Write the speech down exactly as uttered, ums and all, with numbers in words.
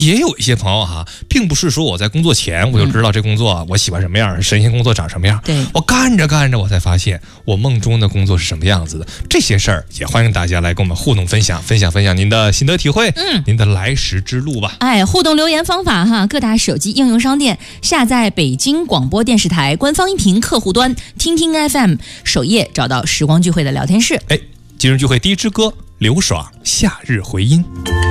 也有一些朋友哈，并不是说我在工作前我就知道这工作我喜欢什么样，神仙工作长什么样。 对， 我干着干着我才发现我梦中的工作是什么样子的。这些事儿也欢迎大家来跟我们互动分享，分享分享您的心得体会，嗯，您的来时之路吧。 哎，互动留言方法哈，各大手机应用商店下载北京广播电视台官方音频客户端，听听 F M 首页找到时光聚会的聊天室。 哎，今日聚会第一支歌，刘爽《夏日回音》。